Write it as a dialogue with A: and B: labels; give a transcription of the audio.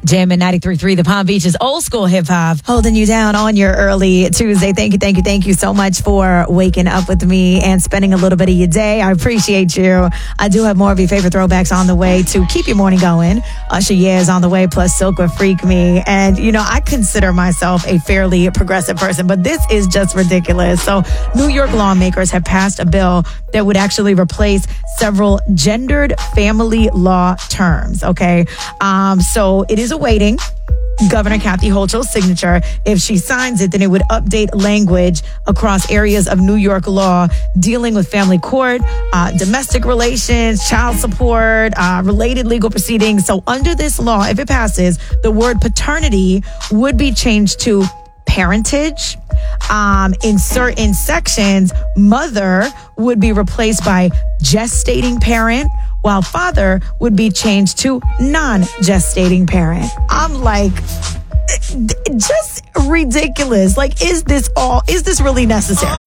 A: Jam in 93.3, the Palm Beach's old school hip hop, holding you down on your early Tuesday. Thank you so much for waking up with me and spending a little bit of your day. I appreciate you. I do have more of your favorite throwbacks on the way to keep your morning going. Usher is on the way, plus Silk with Freak Me. And, I consider myself a fairly progressive person, but this is just ridiculous. So New York lawmakers have passed a bill that would actually replace several gendered family law terms. Okay. So it is awaiting Governor Kathy Hochul's signature. If she signs it, then it would update language across areas of New York law dealing with family court, domestic relations, child support, related legal proceedings. So under this law, if it passes, the word paternity would be changed to parentage. In certain sections, mother would be replaced by gestating parent, while father would be changed to non-gestating parent. I'm like, just ridiculous. Like, is this really necessary?